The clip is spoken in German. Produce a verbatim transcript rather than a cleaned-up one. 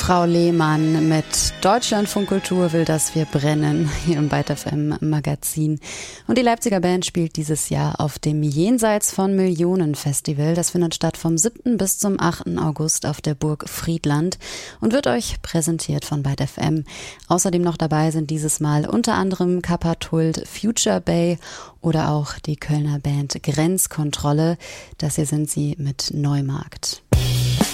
Frau Lehmann mit Deutschlandfunk Kultur will, dass wir brennen, hier im Byte F M Magazin. Und die Leipziger Band spielt dieses Jahr auf dem Jenseits von Millionen Festival. Das findet statt vom siebten bis zum achten August auf der Burg Friedland und wird euch präsentiert von Byte F M. Außerdem noch dabei sind dieses Mal unter anderem Kappa Tult, Future Bay oder auch die Kölner Band Grenzkontrolle. Das hier sind sie mit Neumarkt.